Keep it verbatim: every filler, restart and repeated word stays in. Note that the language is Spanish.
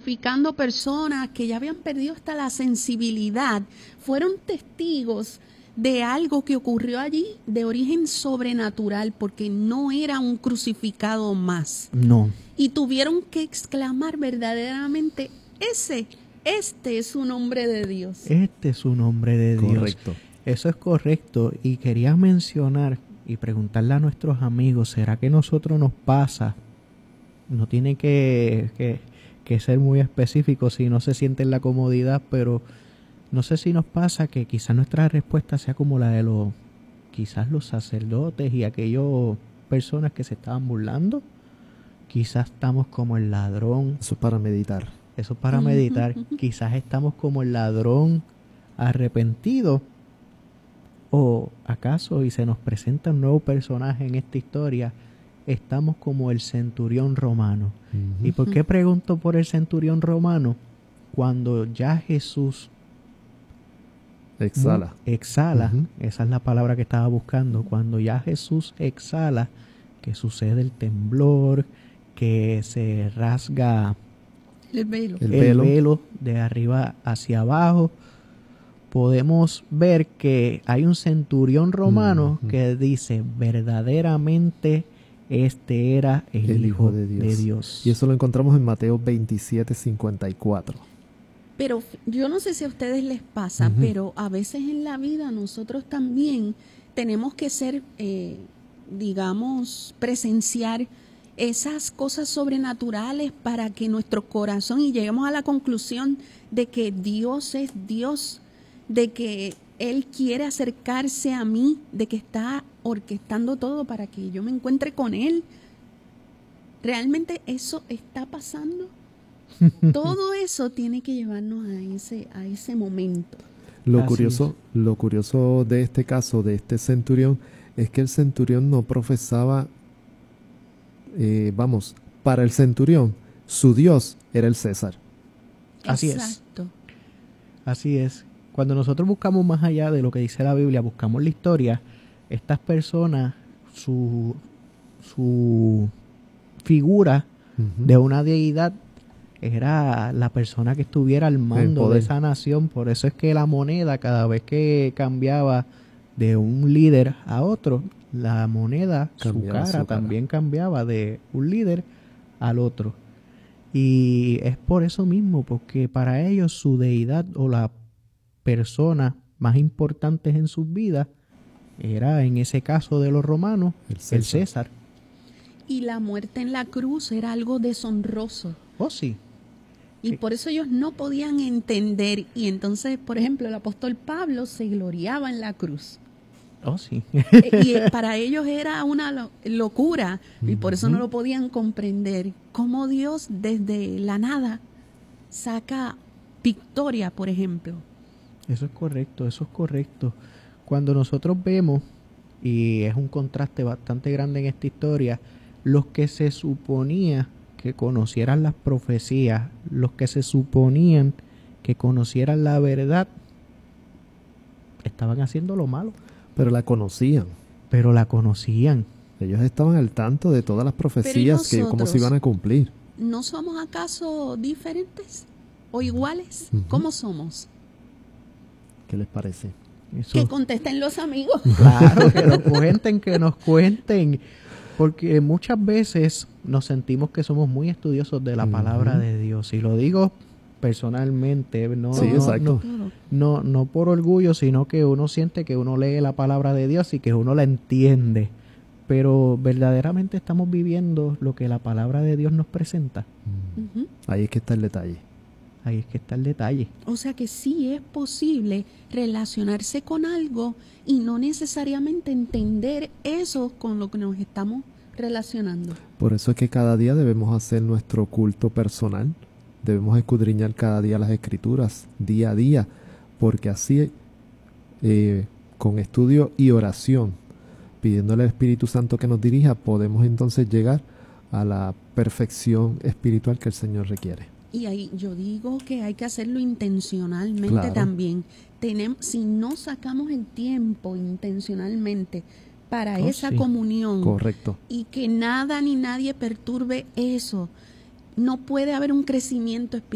crucificando personas que ya habían perdido hasta la sensibilidad, fueron testigos de algo que ocurrió allí de origen sobrenatural, porque no era un crucificado más. No. Y tuvieron que exclamar verdaderamente, ese, este es un hombre de Dios. Este es un hombre de Dios. Correcto. Eso es correcto. Y quería mencionar y preguntarle a nuestros amigos, ¿será que a nosotros nos pasa? No tiene que, que, que ser muy específico si no se siente en la comodidad, pero no sé si nos pasa que quizás nuestra respuesta sea como la de los, quizás los sacerdotes y aquellas personas que se estaban burlando. Quizás estamos como el ladrón. Eso es para meditar. Eso es para meditar. Quizás estamos como el ladrón arrepentido. ¿O acaso, y se nos presenta un nuevo personaje en esta historia, estamos como el centurión romano? Uh-huh. ¿Y por qué pregunto por el centurión romano? Cuando ya Jesús exhala, exhala, uh-huh. esa es la palabra que estaba buscando, cuando ya Jesús exhala, que sucede el temblor, que se rasga el velo, el, el velo. velo de arriba hacia abajo, podemos ver que hay un centurión romano uh-huh. que dice, verdaderamente este era el, el Hijo Hijo de Dios. de Dios. Y eso lo encontramos en Mateo veintisiete, cincuenta y cuatro. Pero yo no sé si a ustedes les pasa, uh-huh. pero a veces en la vida nosotros también tenemos que ser, eh, digamos, presenciar esas cosas sobrenaturales para que nuestro corazón, y lleguemos a la conclusión de que Dios es Dios, de que Él quiere acercarse a mí, de que está orquestando todo para que yo me encuentre con Él. ¿Realmente eso está pasando? Todo eso tiene que llevarnos a ese, a ese momento. Lo Así curioso, es. lo curioso de este caso, de este centurión, es que el centurión no profesaba, eh, vamos, para el centurión, su Dios era el César. Así Exacto. es. Así es. Cuando nosotros buscamos más allá de lo que dice la Biblia, buscamos la historia, estas personas, su, su figura Uh-huh. de una deidad era la persona que estuviera al mando de esa nación. Por eso es que la moneda, cada vez que cambiaba de un líder a otro, la moneda, su cara, su cara también cambiaba de un líder al otro. Y es por eso mismo, porque para ellos su deidad o la persona más importante en sus vidas era, en ese caso de los romanos, El César. el César. Y la muerte en la cruz era algo deshonroso. Oh, sí. Y por eso ellos no podían entender. Y entonces, por ejemplo, el apóstol Pablo se gloriaba en la cruz. Oh, sí. Y para ellos era una lo- locura. Y por eso no lo podían comprender. Cómo Dios desde la nada saca victoria, por ejemplo. Eso es correcto, eso es correcto. Cuando nosotros vemos, y es un contraste bastante grande en esta historia, los que se suponía que conocieran las profecías, los que se suponían que conocieran la verdad, estaban haciendo lo malo. Pero la conocían. Pero la conocían. Ellos estaban al tanto de todas las profecías, que cómo se iban a cumplir. ¿No somos acaso diferentes o iguales? Uh-huh. ¿Cómo somos? ¿Qué les parece? Eso, Que contesten los amigos. claro, que nos cuenten, que nos cuenten. Porque muchas veces nos sentimos que somos muy estudiosos de la Uh-huh. palabra de Dios. Y lo digo personalmente, no, Sí, no, exacto. no, no, no por orgullo, sino que uno siente que uno lee la palabra de Dios y que uno la entiende. Pero verdaderamente estamos viviendo lo que la palabra de Dios nos presenta. Uh-huh. Ahí es que está el detalle. Ahí es que está el detalle. O sea que sí es posible relacionarse con algo y no necesariamente entender eso con lo que nos estamos relacionando. Por eso es que cada día debemos hacer nuestro culto personal. Debemos escudriñar cada día las escrituras, día a día, porque así, eh, con estudio y oración, pidiéndole al Espíritu Santo que nos dirija, podemos entonces llegar a la perfección espiritual que el Señor requiere. Y ahí yo digo que hay que hacerlo intencionalmente Claro. también. Tenemos, si no sacamos el tiempo intencionalmente para Oh, esa sí. comunión Correcto. y que nada ni nadie perturbe eso, no puede haber un crecimiento espiritual.